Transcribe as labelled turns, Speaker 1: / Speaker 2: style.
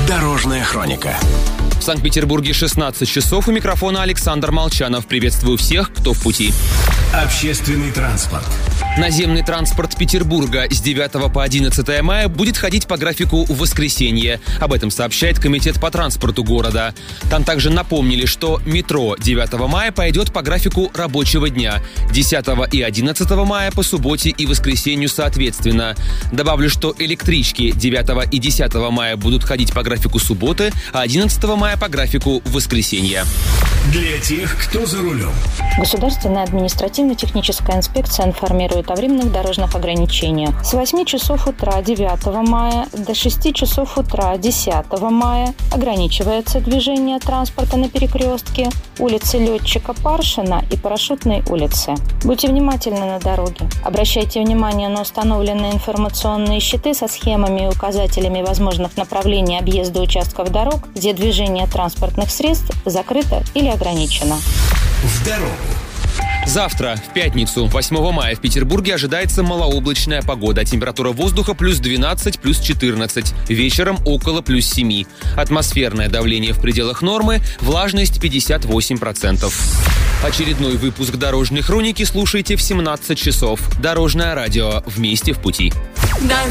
Speaker 1: Дорожная хроника.
Speaker 2: В Санкт-Петербурге 16 часов. У микрофона Александр Молчанов. Приветствую всех, кто в пути.
Speaker 1: Общественный транспорт.
Speaker 2: Наземный транспорт Петербурга с 9 по 11 мая будет ходить по графику в воскресенье. Об этом сообщает Комитет по транспорту города. Там также напомнили, что метро 9 мая пойдет по графику рабочего дня, 10 и 11 мая по субботе и воскресенью соответственно. Добавлю, что электрички 9 и 10 мая будут ходить по графику субботы, а 11 мая по графику воскресенья.
Speaker 1: Для тех, кто за рулем.
Speaker 3: Государственная административно-техническая инспекция информирует о временных дорожных ограничениях. С 8 часов утра 9 мая до 6 часов утра 10 мая ограничивается движение транспорта на перекрестке улицы Летчика Паршина и Парашютной улицы. Будьте внимательны на дороге. Обращайте внимание на установленные информационные щиты со схемами и указателями возможных направлений объезда участков дорог, где движение транспортных средств закрыто или ограничено.
Speaker 1: В дорогу.
Speaker 2: Завтра, в пятницу, 8 мая, в Петербурге ожидается малооблачная погода. Температура воздуха плюс 12, плюс 14. Вечером около плюс 7. Атмосферное давление в пределах нормы, влажность 58%. Очередной выпуск «Дорожной хроники» слушайте в 17 часов. Дорожное радио. Вместе в пути.